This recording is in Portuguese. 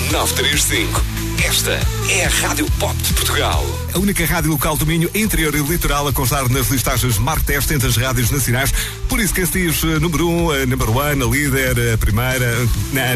935. Esta é a Rádio Pop de Portugal. A única rádio local do Minho, interior e litoral a constar nas listagens Marteste entre as rádios nacionais. Por isso que diz número 1, number one, a líder, a primeira,